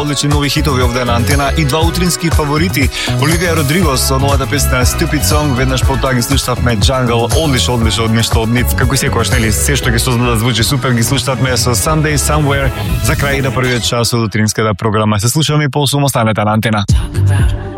одлични нови хитови овде на Антена и два утрински фаворити. Оливија Родриго со новата песна Stupid Song, веднаш потоа ги слушавме Jungle, одлично од нив, како секогаш, нели, се што ги созна да звучи супер, ги слушавме со Someday Somewhere за крај на првиот час од утринската програма. Се слушаме по сум, останете на Антена.